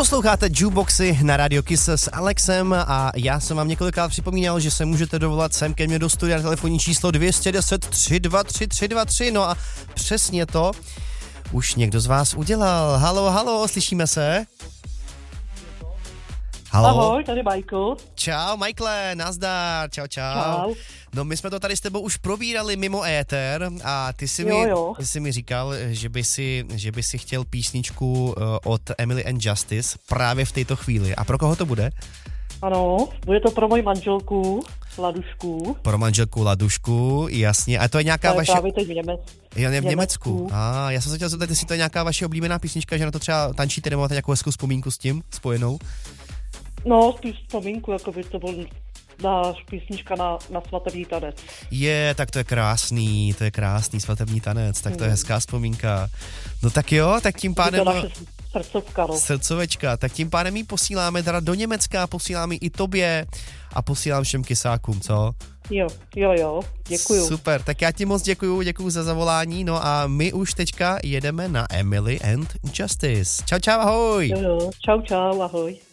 Posloucháte Jukeboxy na Radio Kiss s Alexem a já jsem vám několikrát připomínal, že se můžete dovolat sem ke mně do studia na telefonní číslo 210 323 323. No a přesně to už někdo z vás udělal. Halo, slyšíme se? Halo? Ahoj, tady Michael. Čau, Michaele, nazdar, čau. No my jsme to tady s tebou už probírali mimo éter a ty jsi mi říkal, že by si chtěl písničku od Emily and Justice právě v této chvíli. A pro koho to bude? Ano, bude to pro moji manželku Ladušku. Pro manželku Ladušku, jasně. A to je nějaká vaše... právě teď v Německu. Já jsem se chtěl zeptat, jestli to je nějaká vaše oblíbená písnička, že na to třeba tančíte nebo máte nějakou hezkou vzpomínku s tím spojenou? No, spíš vzpomínku, jako by to byl náš písnička na svatební tanec. Tak to je krásný svatební tanec, tak to je hezká vzpomínka. No tak jo, tak tím pádem... Je to naše srdcovka, no. Srdcovečka, tak tím pádem ji posíláme teda do Německa, posíláme i tobě a posílám všem kysákům, co? Jo, děkuju. Super, tak já ti moc děkuju za zavolání, no a my už teďka jedeme na Emily and Justice. Čau, ahoj. Jo, čau, ahoj.